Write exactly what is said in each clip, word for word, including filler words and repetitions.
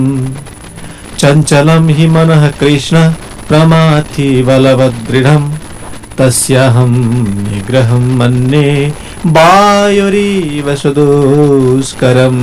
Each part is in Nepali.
चञ्चलं हि मनः कृष्ण प्रमाथि बलवदृढं तस्याहं निग्रहं मन्ये वायुरिव सुदुष्करम्।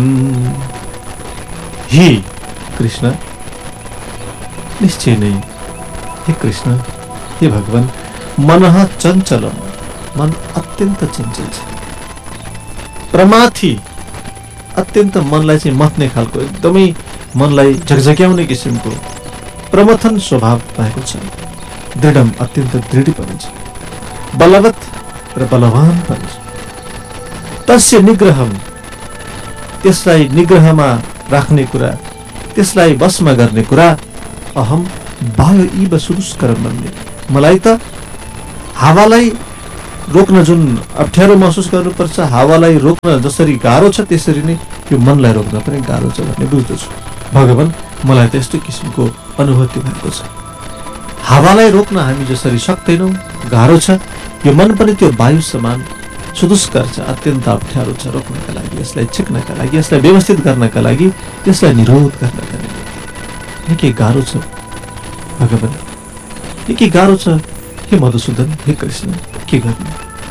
हे कृष्ण, निश्चय नै हे कृष्ण, हे भगवान, मनः चञ्चलम, मन अत्यन्त चञ्चल छ। प्रमाथि, अत्यन्त मनलाई चाहिँ मथ्ने खालको, एकदमै मनलाई झकझक्याउने किसिमको प्रमथन स्वभाव भएको छ। दृढम, अत्यन्त दृढ पनि छ। बलवत र बलवान पनि छ। तस्य निग्रहम, त्यसलाई निग्रहमा राख्ने कुरा, त्यसलाई वशमा गर्ने कुरा, अहम वायु इव सुदुष्करम भन्ने, मलाई त हावालाई रोक्न जुन अप्ठ्यारो महसुस गर्नुपर्छ, हावालाई रोक्न जसरी गाह्रो छ त्यसरी नै यो मनलाई रोक्न पनि गाह्रो छ भन्ने बुझ्दछु। भगवान, मलाई त यस्तो किसिमको अनुभूति भएको छ। हावालाई रोक्न हामी जसरी सक्दैनौँ, गाह्रो छ, यो मन पनि त्यो वायु समान सुदुष्कर छ, अत्यन्त अप्ठ्यारो छ रोक्नका लागि, यसलाई छेक्नका लागि, यसलाई व्यवस्थित गर्नका लागि, यसलाई निरोध गर्नका लागि निकै गाह्रो छ। भगवान, निकै गाह्रो छ। हे मधुसूदन, हे कृष्ण, के गर्नु?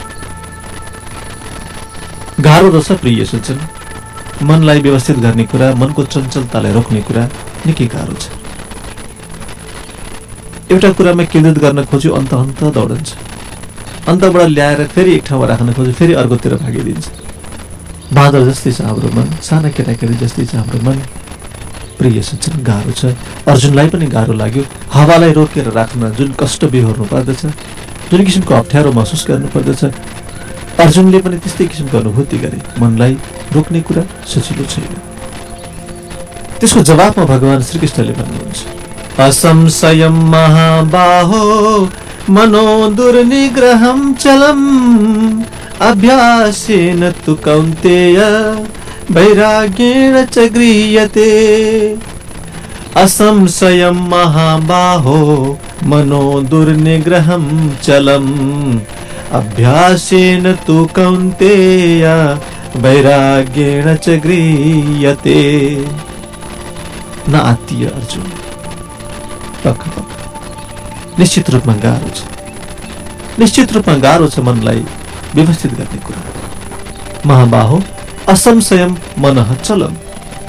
गाह्रो रहेछ प्रिय सज्जन। मनलाई व्यवस्थित गर्ने कुरा, मनको चञ्चलतालाई रोक्ने कुरा निकै गाह्रो छ। एउटा कुरामा केन्द्रित गर्न खोज्यो, अन्त अन्त दौडन्छ। अन्तबाट ल्याएर फेरि एक ठाउँमा राख्न खोज्यो, फेरि अर्कोतिर भागिदिन्छ। बाँदर जस्तै छ हाम्रो मन, साना केटाकेटी जस्तै छ हाम्रो मन। प्रिय सज्जन, गाह्रो छ। अर्जुनलाई पनि गाह्रो लाग्यो। हावालाई रोकेर राख्न जुन कष्ट बिहोर्नु पर्दछ, जुन किसिमको अप्ठ्यारो महसुस गर्नु पर्दछ, अर्जुनले पनि त्यस्तै किसिमको अनुभूति गरे। मनलाई रोक्ने कुरा सजिलो छैन। त्यसको जवाफमा भगवान श्रीकृष्णले भन्नुहुन्छ, असंशयं महाबाहो मनो दुर्निग्रहं चलम् अभ्यासेन तु कौन्तेय वैराग्येण च गृह्यते। असंशयं महाबाहो मनो दुर्निग्रहं चलम् अभ्यासेन तु कौन्तेय वैराग्येण च गृह्यते। न आत्तीय अर्जुन, पक्का पक्का निश्चित रूपमा गाह्रो छ। निश्चित रूपमा गाह्रो छ मनलाई व्यवस्थित गर्ने कुरा। महाबाहो असंशयम मनः चलम्,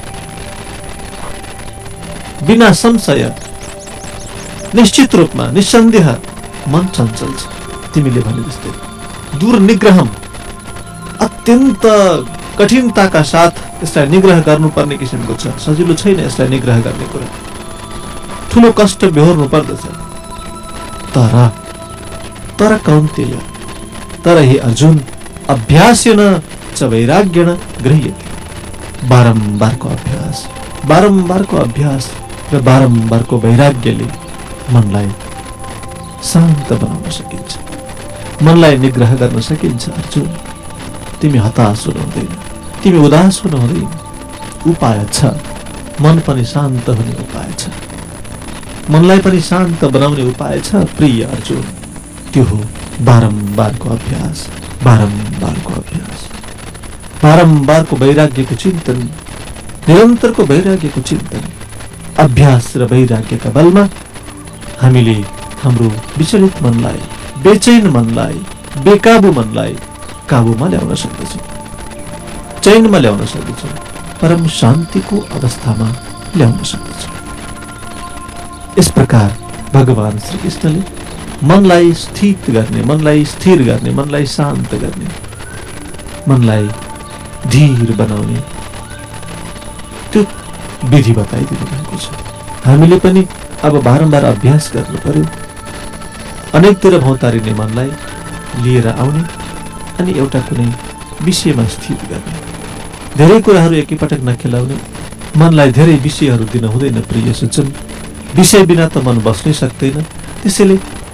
बिना संशय निश्चित रूपमा निसन्देह मन चञ्चल छ। तिमीले भने जस्तै दुर्निग्रहम, अत्यन्त कठिनताका साथ यसलाई निग्रह गर्नुपर्ने किसिमको छ। सजिलो छैन यसलाई निग्रह गर्ने कुरा, ठुलो कष्ट बेहोर्नु पर्दछ। तर तर कौन्तेय, तर हे अर्जुन, अभ्यासेन च वैराग्येण गृह्यते। बारम्बारको अभ्यास, बारम्बारको अभ्यास र बारम्बारको वैराग्यले मनलाई शान्त बनाउन सकिन्छ, मनलाई निग्रह गर्न सकिन्छ। अर्जुन, तिमी हताश हुनु हुँदैन, तिमी उदास हुनु हुँदैन। उपाय छ, मन पनि शान्त हुने उपाय छ, मनलाई पनि शान्त बनाउने उपाय छ। प्रिय अर्जुन, त्यो हो बारम्बारको अभ्यास, बारम्बारको अभ्यास, बारम्बारको वैराग्यको चिन्तन, निरन्तरको वैराग्यको चिन्तन। अभ्यास र वैराग्यका बलमा हामीले हाम्रो विचलित मनलाई, बेचैन मनलाई, बेकाबु मनलाई काबुमा ल्याउन सक्दछौँ, चैनमा ल्याउन सक्दछौँ, परम शान्तिको अवस्थामा ल्याउन सक्दछौँ। यस प्रकार भगवान श्रीकृष्णले मनलाई स्थित गर्ने, मनलाई स्थिर गर्ने, मनलाई शान्त गर्ने, मनलाई धीर बनाउने त्यो विधि बताइदिनु भएको छ। हामीले पनि अब बारम्बार अभ्यास गर्नु पर्यो। अनेकतिर भौतारिने मनलाई लिएर आउने अनि एउटा कुनै विषयमा स्थित गर्ने, धेरै कुराहरू एकैपटक नखेलाउने, मनलाई धेरै विषयहरू दिन हुँदैन। प्रिय सज्जन, विषय बिना त मन बस्नै सक्दैन। त्यसैले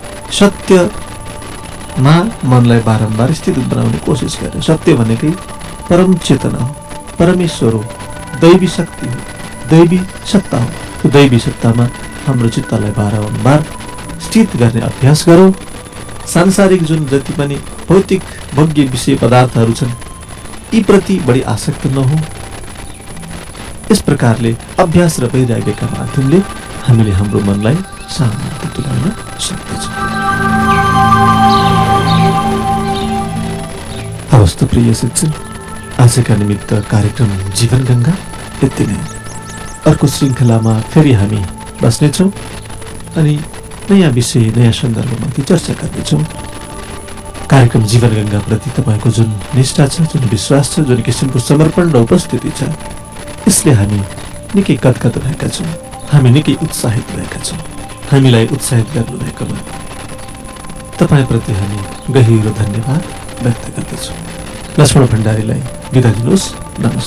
सत्यमा मनलाई बारम्बार स्थित बनाउने कोसिस गर्ने। सत्य भनेकै परम चेतना हो, परमेश्वर हो, दैवी शक्ति हो, दैवी सत्ता हो। त्यो दैवी सत्तामा हाम्रो चित्तलाई बारम्बार स्थित गर्ने अभ्यास गरौँ। सांसारिक जुन जति पनि भौतिक भोग्य विषय पदार्थहरू छन्, यी प्रति बढी आसक्त नहौँ। यस प्रकारले अभ्यास र वैराग्यका माध्यमले हामीले हाम्रो मनलाई शान्त तुल्याउन सक्दछौँ। हवस् त प्रिय शिक्षक, आजका निमित्त कार्यक्रम जीवन गङ्गा यति नै। अर्को श्रृङ्खलामा फेरि हामी बस्नेछौँ अनि नयाँ विषय नयाँ सन्दर्भमाथि चर्चा गर्नेछौँ। कार्यक्रम जीवन गङ्गाप्रति तपाईँको जुन निष्ठा छ, जुन विश्वास छ, जुन किसिमको समर्पण र उपस्थिति छ, यसले हामी निकै गदगद भएका छौँ, हामी निकै उत्साहित भएका छौँ। हामीलाई उत्साहित गर्नुभएकोमा तपाईँप्रति हामी गहिरो धन्यवाद व्यक्त गर्दछौँ। लक्ष्मण भण्डारीलाई बिदा दिनुहोस्। नमस्ते।